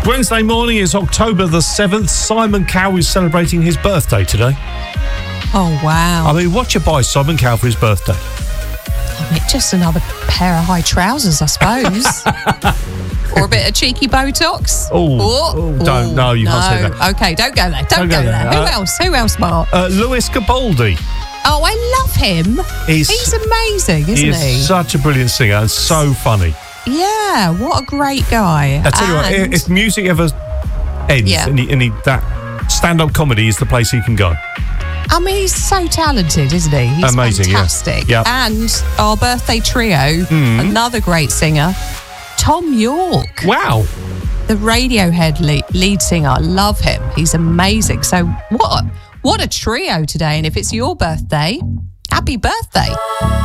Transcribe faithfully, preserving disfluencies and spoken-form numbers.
Wednesday morning is October the seventh. Simon Cowell is celebrating his birthday today. Oh, wow. I mean, what you buy Simon Cowell for his birthday? I mean, just another pair of high trousers, I suppose. Or a bit of cheeky Botox. Oh, oh, oh, don't, no, you no. can't say that. Okay, don't go there. Don't, Don't go, go there. there. Who Uh, else? Who else, Mark? Uh, Lewis Capaldi. Oh, I love him. He's, He's amazing, isn't he is he? such a brilliant singer and so funny. Yeah, what a great guy. I tell you what, And- if music ever ends Yeah. and, he, and he, that stand-up comedy is the place he can go. I mean, he's so talented, isn't he? He's Amazing, yeah. fantastic. Yeah. And our birthday trio, Hmm. another great singer, Tom York, Wow. the Radiohead lead, lead singer. Love him. He's amazing. So what, what a trio today. And if it's your birthday, happy birthday.